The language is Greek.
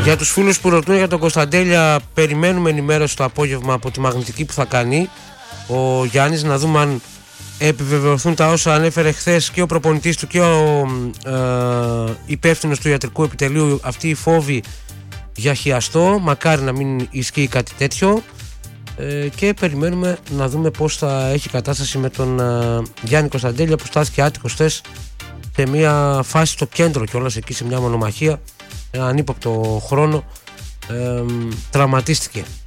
Για τους φίλους που ρωτούν για τον Κωνσταντέλια, περιμένουμε ενημέρωση το απόγευμα από τη μαγνητική που θα κάνει ο Γιάννης, να δούμε αν επιβεβαιωθούν τα όσα ανέφερε χθες και ο προπονητής του και ο υπεύθυνος του ιατρικού επιτελείου, αυτή η φόβη για χιαστό. Μακάρι να μην ισχύει κάτι τέτοιο, και περιμένουμε να δούμε πώς θα έχει κατάσταση με τον Γιάννη Κωνσταντέλια, που στάθηκε άτυχος χθες σε μια φάση στο κέντρο κιόλας, εκεί σε μια μονομαχία, ένα ανύποπτο χρόνο, τραυματίστηκε.